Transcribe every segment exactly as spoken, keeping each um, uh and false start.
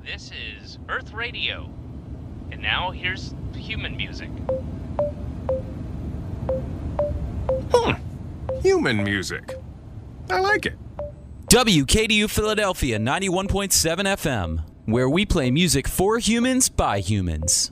This is Earth Radio. And now here's human music. Hmm. Human music. I like it. W K D U Philadelphia ninety-one point seven F M, where we play music for humans by humans.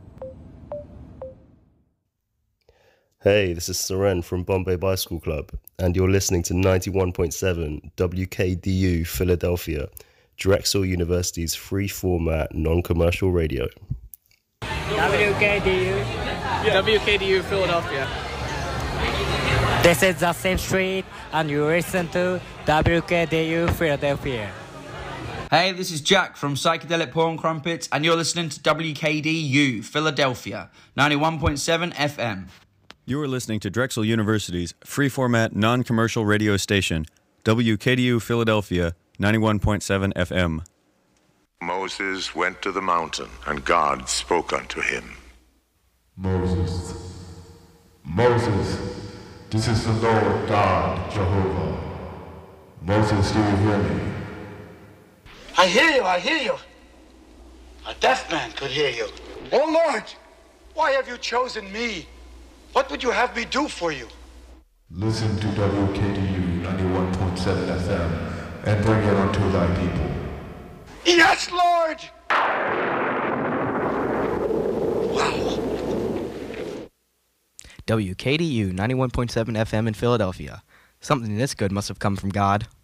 Hey, this is Seren from Bombay Bicycle Club, and you're listening to ninety-one point seven W K D U Philadelphia, Drexel University's free-format, non-commercial radio. W K D U. Yeah. W K D U Philadelphia. This is the same street, and you listen to W K D U Philadelphia. Hey, this is Jack from Psychedelic Porn Crumpets, and you're listening to W K D U Philadelphia, ninety-one point seven F M. You are listening to Drexel University's free-format, non-commercial radio station, W K D U Philadelphia, ninety-one point seven F M. Moses went to the mountain, and God spoke unto him. Moses, Moses, this is the Lord God, Jehovah. Moses, do you hear me? I hear you, I hear you. A deaf man could hear you. Oh, Lord, why have you chosen me? What would you have me do for you? Listen to W K D U ninety-one point seven F M and bring it unto thy people. Yes, Lord! Wow. W K D U ninety-one point seven F M in Philadelphia. Something this good must have come from God.